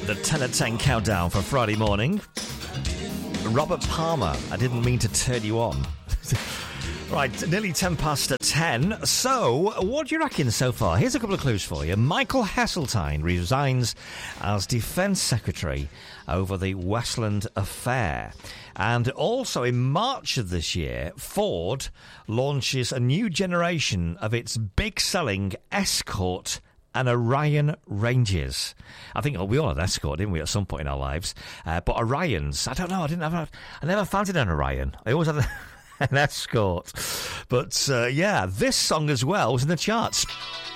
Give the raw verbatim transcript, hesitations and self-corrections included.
The ten at ten countdown for Friday morning. Robert Palmer, I didn't mean to turn you on. Right, nearly ten past ten. So, what do you reckon so far? Here's a couple of clues for you. Michael Heseltine resigns as Defence Secretary over the Westland affair. And also in March of this year, Ford launches a new generation of its big-selling Escort and Orion ranges. I think we all had an Escort, didn't we, at some point in our lives? Uh, but Orions, I don't know. I didn't have. A, I never fancied an Orion. I always had a, an Escort. But uh, yeah, this song as well was in the charts.